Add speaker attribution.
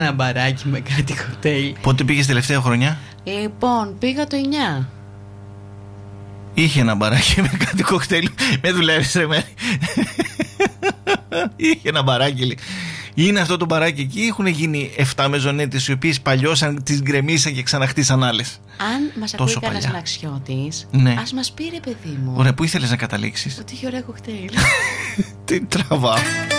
Speaker 1: Ένα μπαράκι με κάτι κοκτέιλ.
Speaker 2: Πότε πήγες τελευταία χρονιά?
Speaker 1: Λοιπόν, πήγα το 9.
Speaker 2: Είχε ένα μπαράκι με κάτι κοκτέιλ. Με δουλεύεις ρε μέρη. Είχε ένα μπαράκι. Είναι αυτό το μπαράκι εκεί. Έχουν γίνει 7 μεζονέτες οι οποίες παλιώσαν, τις γκρεμίσαν και ξαναχτίσαν άλλες.
Speaker 1: Αν μας ακούει κανένας αναξιώτης,
Speaker 2: ναι,
Speaker 1: ας μας πει ρε παιδί μου.
Speaker 2: Ωραία, πού ήθελες να καταλήξεις?
Speaker 1: Ότι είχε ωραία κοκτέιλ.
Speaker 2: Τι τραβά.